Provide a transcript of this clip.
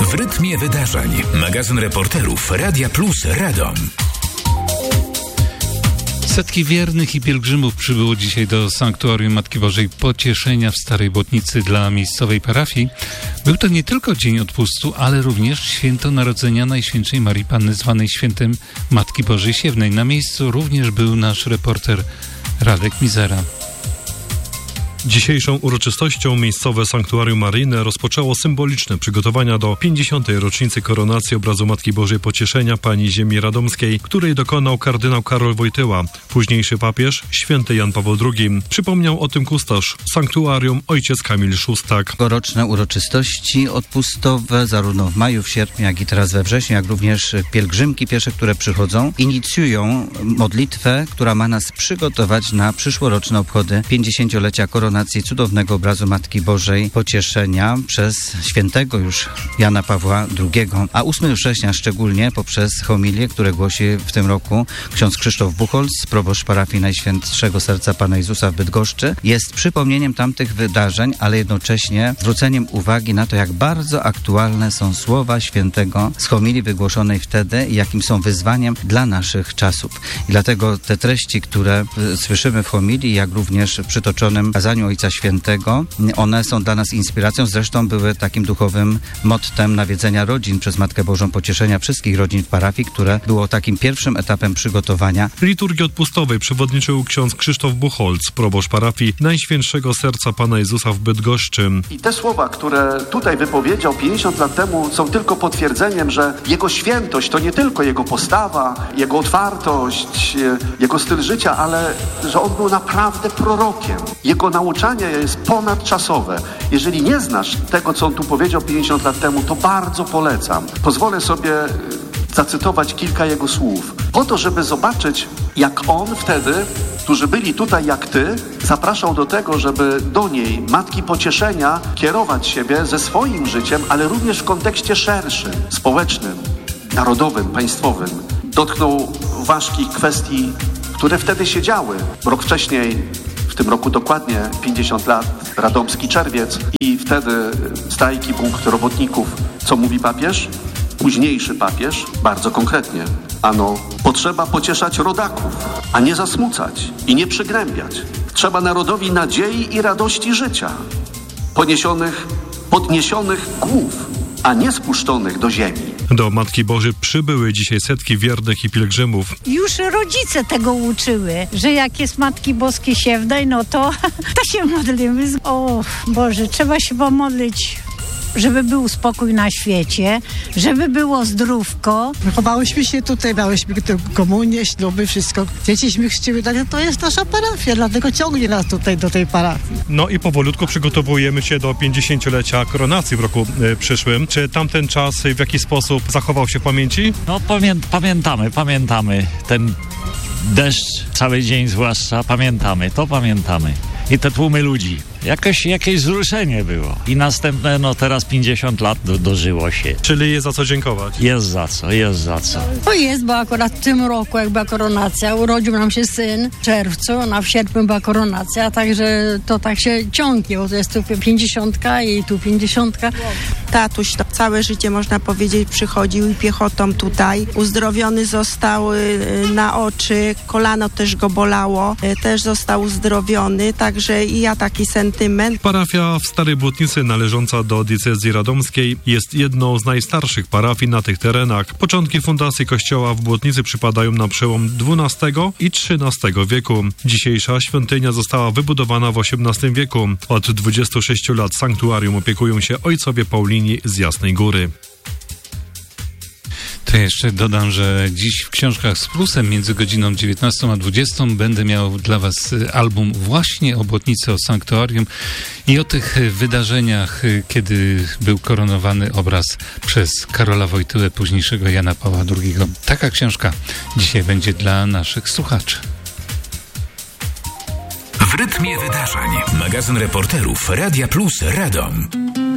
W rytmie wydarzeń. Magazyn reporterów Radia Plus Radom. Setki wiernych i pielgrzymów przybyło dzisiaj do Sanktuarium Matki Bożej Pocieszenia w Starej Błotnicy dla miejscowej parafii. Był to nie tylko dzień odpustu, ale również święto Narodzenia Najświętszej Marii Panny, zwanej świętem Matki Bożej Siewnej. Na miejscu również był nasz reporter Radek Mizera. Dzisiejszą uroczystością miejscowe Sanktuarium Maryjne rozpoczęło symboliczne przygotowania do 50. rocznicy koronacji obrazu Matki Bożej Pocieszenia Pani Ziemi Radomskiej, której dokonał kardynał Karol Wojtyła, późniejszy papież święty Jan Paweł II. Przypomniał o tym kustosz sanktuarium ojciec Kamil Szóstak. Tegoroczne uroczystości odpustowe zarówno w maju, w sierpniu, jak i teraz we wrześniu, jak również pielgrzymki piesze, które przychodzą, inicjują modlitwę, która ma nas przygotować na przyszłoroczne obchody 50-lecia koronacji cudownego obrazu Matki Bożej Pocieszenia przez świętego już Jana Pawła II, a 8 września szczególnie poprzez homilię, które głosi w tym roku ksiądz Krzysztof Buchholz, proboszcz parafii Najświętszego Serca Pana Jezusa w Bydgoszczy, jest przypomnieniem tamtych wydarzeń, ale jednocześnie zwróceniem uwagi na to, jak bardzo aktualne są słowa świętego z homilii wygłoszonej wtedy i jakim są wyzwaniem dla naszych czasów. I dlatego te treści, które słyszymy w homilii, jak również w przytoczonym kazaniu Ojca Świętego, one są dla nas inspiracją, zresztą były takim duchowym mottem nawiedzenia rodzin przez Matkę Bożą Pocieszenia, wszystkich rodzin w parafii, które było takim pierwszym etapem przygotowania. Liturgii odpustowej przewodniczył ksiądz Krzysztof Buchholz, proboszcz parafii Najświętszego Serca Pana Jezusa w Bydgoszczy. I te słowa, które tutaj wypowiedział 50 lat temu, są tylko potwierdzeniem, że Jego świętość to nie tylko Jego postawa, Jego otwartość, Jego styl życia, ale że On był naprawdę prorokiem. Jego nauczanie jest ponadczasowe. Jeżeli nie znasz tego, co on tu powiedział 50 lat temu, to bardzo polecam. Pozwolę sobie zacytować kilka jego słów. Po to, żeby zobaczyć, jak on wtedy, którzy byli tutaj jak ty, zapraszał do tego, żeby do niej, Matki Pocieszenia, kierować siebie ze swoim życiem, ale również w kontekście szerszym, społecznym, narodowym, państwowym. Dotknął ważkich kwestii, które wtedy się działy. Rok wcześniej, w tym roku dokładnie 50 lat, radomski czerwiec i wtedy strajki punkt robotników. Co mówi papież? Późniejszy papież, bardzo konkretnie. Ano, potrzeba pocieszać rodaków, a nie zasmucać i nie przygnębiać. Trzeba narodowi nadziei i radości życia, podniesionych głów, a nie spuszczonych do ziemi. Do Matki Bożej przybyły dzisiaj setki wiernych i pielgrzymów. Już rodzice tego uczyły, że jak jest Matki Boskiej Siewnej, no to się modlimy. O Boże, trzeba się pomodlić, żeby był spokój na świecie, żeby było zdrówko. Wychowałyśmy się tutaj, miałyśmy komunię, śluby, wszystko. Dzieciśmy chrzciły, to jest nasza parafia, dlatego ciągnie nas tutaj do tej parafii. No i powolutku przygotowujemy się do 50-lecia koronacji w roku przyszłym. Czy tamten czas w jakiś sposób zachował się w pamięci? No pamiętamy. Ten deszcz cały dzień zwłaszcza, pamiętamy. I te tłumy ludzi. Jakieś wzruszenie było. I następne, teraz 50 lat dożyło się. Czyli jest za co dziękować? Jest za co. To jest, bo akurat w tym roku, jak była koronacja, urodził nam się syn w czerwcu, a w sierpniu była koronacja, także to tak się ciągnie, bo to jest tu 50 i tu 50. Tatuś to całe życie, można powiedzieć, przychodził i piechotą tutaj. Uzdrowiony został na oczy, kolano też go bolało, też został uzdrowiony, także i ja taki sentyment. Parafia w Starej Błotnicy należąca do diecezji radomskiej jest jedną z najstarszych parafii na tych terenach. Początki fundacji kościoła w Błotnicy przypadają na przełom XII i XIII wieku. Dzisiejsza świątynia została wybudowana w XVIII wieku. Od 26 lat sanktuarium opiekują się ojcowie Paulini z Jasnej Góry. To jeszcze dodam, że dziś w Książkach z Plusem między godziną 19 a 20 będę miał dla Was album właśnie o Błotnicy, o sanktuarium i o tych wydarzeniach, kiedy był koronowany obraz przez Karola Wojtyłę, późniejszego Jana Pawła II. Taka książka dzisiaj będzie dla naszych słuchaczy. W rytmie wydarzeń. Magazyn reporterów Radia Plus Radom.